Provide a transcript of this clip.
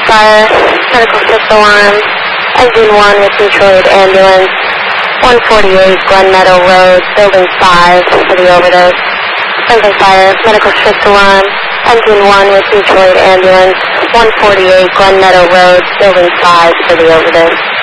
fire, medical shift alarm, engine 1 with mutual aid ambulance, 148 Glen Meadow Road, building 5 for the overdose. Sprinkler fire, medical shift alarm, engine 1 with mutual aid ambulance, 148 Glen Meadow Road, building 5 for the overdose.